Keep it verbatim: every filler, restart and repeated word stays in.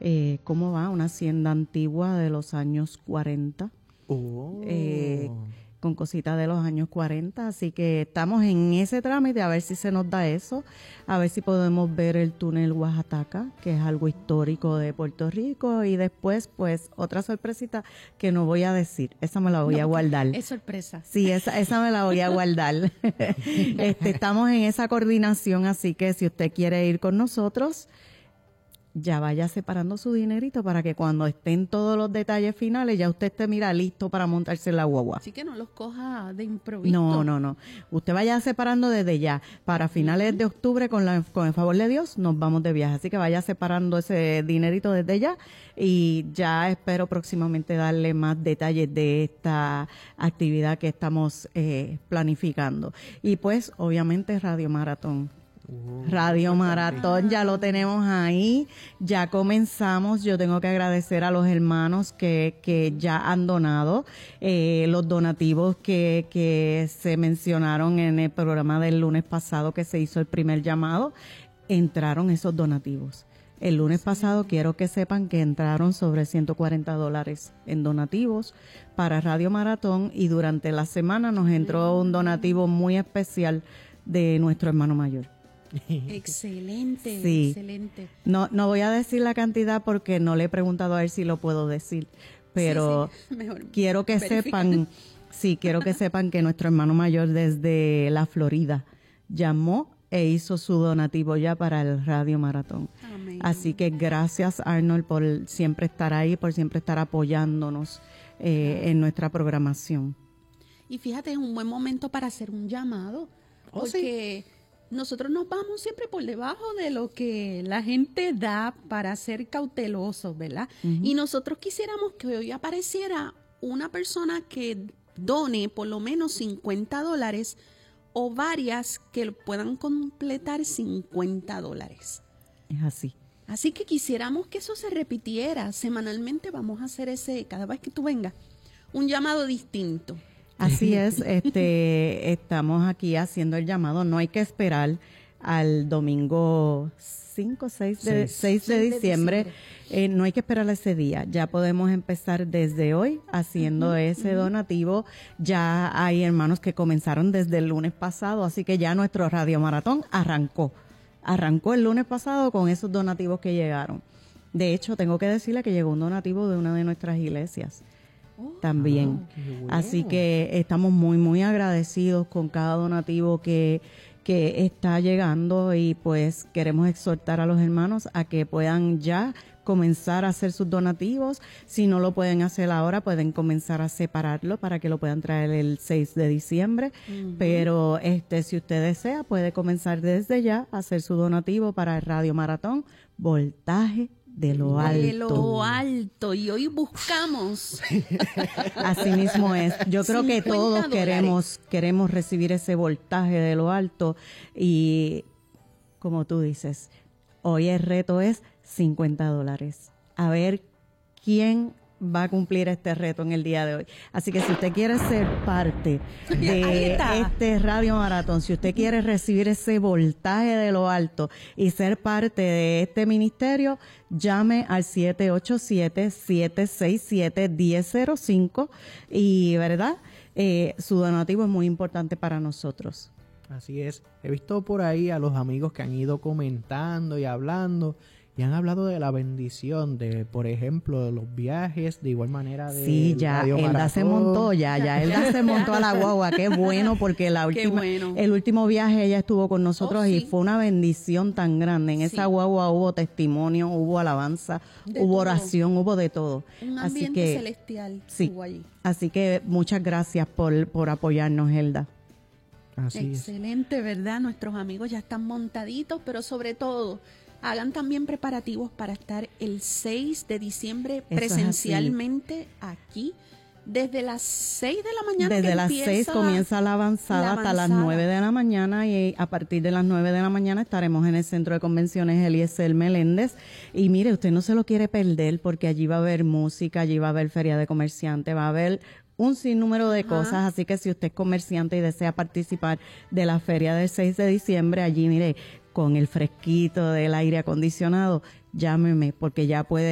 eh, ¿cómo va? Una hacienda antigua de los años cuarenta. Oh. Eh, con cositas de los años cuarenta, así que estamos en ese trámite a ver si se nos da eso, a ver si podemos ver el túnel Oaxaca, que es algo histórico de Puerto Rico, y después pues otra sorpresita que no voy a decir, esa me la voy no, a guardar. Es sorpresa. Sí, esa, esa me la voy a guardar. este, estamos en esa coordinación, así que si usted quiere ir con nosotros, ya vaya separando su dinerito para que cuando estén todos los detalles finales, ya usted esté, mira, listo para montarse en la guagua. Así que no los coja de improviso. No, no, no. Usted vaya separando desde ya. Para finales de octubre, con, la, con el favor de Dios, nos vamos de viaje. Así que vaya separando ese dinerito desde ya y ya espero próximamente darle más detalles de esta actividad que estamos eh, planificando. Y pues, obviamente, Radio Maratón. Uh, Radio Maratón, ya lo tenemos ahí, ya comenzamos. Yo tengo que agradecer a los hermanos que, que ya han donado, eh, los donativos que, que se mencionaron en el programa del lunes pasado que se hizo el primer llamado, entraron esos donativos. El lunes pasado quiero que sepan que entraron sobre ciento cuarenta dólares en donativos para Radio Maratón y durante la semana nos entró un donativo muy especial de nuestro hermano mayor. Excelente, sí. excelente. No, no voy a decir la cantidad porque no le he preguntado a él si lo puedo decir, pero sí, sí. Mejor quiero que verifica. sepan, sí, quiero que sepan que nuestro hermano mayor desde la Florida llamó e hizo su donativo ya para el Radio Maratón. Amén. Así que gracias, Arnold, por siempre estar ahí, por siempre estar apoyándonos eh, en nuestra programación. Y fíjate, es un buen momento para hacer un llamado, oh, porque sí. Nosotros nos vamos siempre por debajo de lo que la gente da para ser cautelosos, ¿verdad? Uh-huh. Y nosotros quisiéramos que hoy apareciera una persona que done por lo menos cincuenta dólares o varias que puedan completar cincuenta dólares. Es así. Así que quisiéramos que eso se repitiera. Semanalmente vamos a hacer ese, cada vez que tú vengas, un llamado distinto. Así es, este, estamos aquí haciendo el llamado. No hay que esperar al domingo cinco, seis de, seis de diciembre. Eh, no hay que esperar a ese día. Ya podemos empezar desde hoy haciendo uh-huh, ese uh-huh. donativo. Ya hay hermanos que comenzaron desde el lunes pasado, así que ya nuestro Radio Maratón arrancó. Arrancó el lunes pasado con esos donativos que llegaron. De hecho, tengo que decirle que llegó un donativo de una de nuestras iglesias. Oh, también. Ah, bueno. Así que estamos muy, muy agradecidos con cada donativo que, que está llegando y pues queremos exhortar a los hermanos a que puedan ya comenzar a hacer sus donativos. Si no lo pueden hacer ahora, pueden comenzar a separarlo para que lo puedan traer el seis de diciembre. Uh-huh. Pero este, si usted desea, puede comenzar desde ya a hacer su donativo para el Radio Maratón Voltaje de lo alto. De lo alto. Y hoy buscamos. Así mismo es. Yo creo que todos queremos, queremos recibir ese voltaje de lo alto. Y como tú dices, hoy el reto es cincuenta dólares. A ver quién va a cumplir este reto en el día de hoy. Así que si usted quiere ser parte de este Radio Maratón, si usted quiere recibir ese voltaje de lo alto y ser parte de este ministerio, llame al siete ocho siete, siete seis siete, uno cero cero cinco y, ¿verdad? Eh, su donativo es muy importante para nosotros. Así es. He visto por ahí a los amigos que han ido comentando y hablando y han hablado de la bendición de, por ejemplo, de los viajes, de igual manera de sí, ya Elda se montó, ya, ya Elda se montó a la guagua, qué bueno, porque la última, bueno. el último viaje ella estuvo con nosotros oh, y sí. fue una bendición tan grande. En sí. esa guagua hubo testimonio, hubo alabanza, de hubo todo. oración, hubo de todo. Un ambiente así que, celestial sí, hubo allí. Así que muchas gracias por, por apoyarnos, Elda. Así Excelente, es. ¿verdad? Nuestros amigos ya están montaditos, pero sobre todo hagan también preparativos para estar el seis de diciembre Eso presencialmente aquí desde las seis de la mañana. Desde las seis comienza la avanzada, la avanzada hasta las nueve de la mañana y a partir de las nueve de la mañana estaremos en el Centro de Convenciones Eliezer Meléndez. Y mire, usted no se lo quiere perder porque allí va a haber música, allí va a haber feria de comerciantes, va a haber un sinnúmero de Ajá. cosas, así que si usted es comerciante y desea participar de la feria del seis de diciembre, allí mire, con el fresquito del aire acondicionado, llámeme porque ya puede